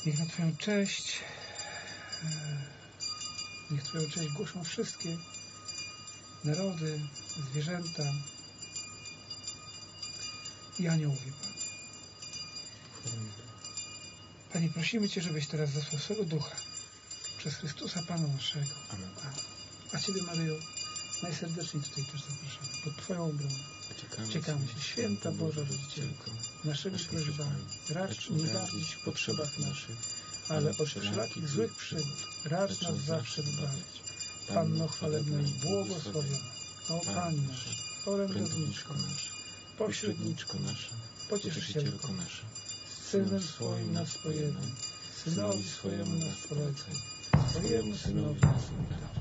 Niech na Twoją cześć głoszą wszystkie narody, zwierzęta i aniołowie, Panie. Panie, prosimy Cię, żebyś teraz zesłał swego Ducha przez Chrystusa Pana naszego. Amen. A Ciebie, Maryjo, najserdeczniej tutaj też zapraszamy. Pod Twoją obronę czekamy Cię, Święta Boża Rodzicielko, naszymi prośbami. Racz nie gardzić w potrzebach naszych, ale od wszelakich złych przygód racz nas zawsze wybawić. Panno chwalebna i błogosławiona, o Pani nasza, orędowniczko nasza, pośredniczko nasza, pocieszycielko nasza, z Synem swoim nas pojednaj, Synowi swojemu nas polecaj, swojemu Synowi nas oddaj.